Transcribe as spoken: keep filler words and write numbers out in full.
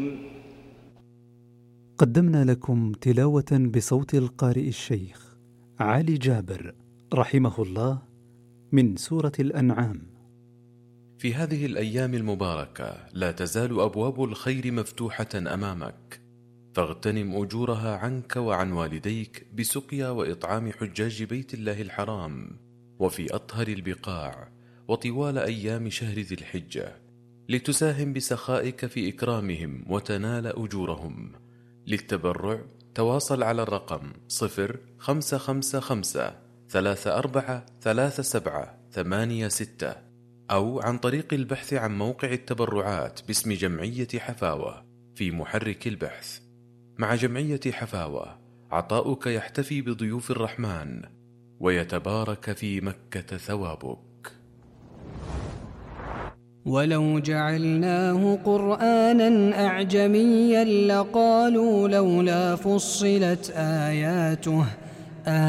قدمنا لكم تلاوة بصوت القارئ الشيخ علي جابر رحمه الله من سورة الأنعام. في هذه الأيام المباركة لا تزال أبواب الخير مفتوحة أمامك، فاغتنم أجورها عنك وعن والديك بسقيا وإطعام حجاج بيت الله الحرام وفي أطهر البقاع وطوال أيام شهر ذي الحجة، لتساهم بسخائك في إكرامهم وتنال أجورهم. للتبرع تواصل على الرقم صفر خمسة خمسة خمسة ثلاثة أربعة ثلاثة سبعة ثمانية ستة، أو عن طريق البحث عن موقع التبرعات باسم جمعية حفاوة في محرك البحث. مع جمعية حفاوة عطاؤك يحتفي بضيوف الرحمن ويتبارك في مكة ثوابك. ولو جعلناه قرآنا أعجميا لقالوا لولا فصلت آياته